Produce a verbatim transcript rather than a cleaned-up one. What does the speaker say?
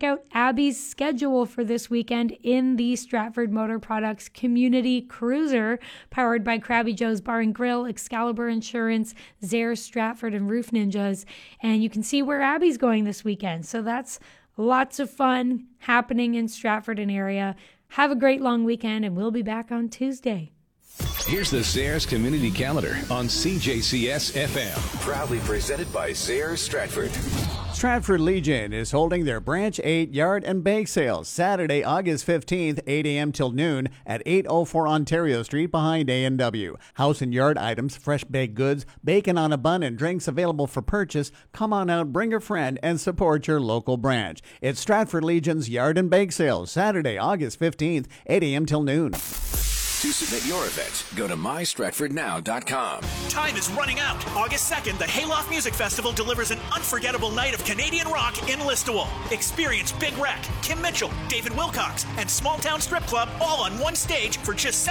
check out Abby's schedule for this weekend in the Stratford Motor Products Community Cruiser, powered by Krabby Joe's Bar and Grill, Excalibur Insurance, Zare, Stratford, and Roof Ninjas. And you can see where Abby's going this weekend. So that's lots of fun happening in Stratford and area. Have a great long weekend, and we'll be back on Tuesday. Here's the Zayres Community Calendar on C J C S F M. Proudly presented by Zayres Stratford. Stratford Legion is holding their Branch eight Yard and Bake Sale Saturday, August fifteenth, eight a.m. till noon at eight oh four Ontario Street behind A and W. House and yard items, fresh baked goods, bacon on a bun, and drinks available for purchase. Come on out, bring a friend, and support your local branch. It's Stratford Legion's Yard and Bake Sale Saturday, August fifteenth, eight a.m. till noon. To submit your event, go to my stratford now dot com. Time is running out. August second, the Hayloft Music Festival delivers an unforgettable night of Canadian rock in Listowel. Experience Big Wreck, Kim Mitchell, David Wilcox, and Small Town Strip Club all on one stage for just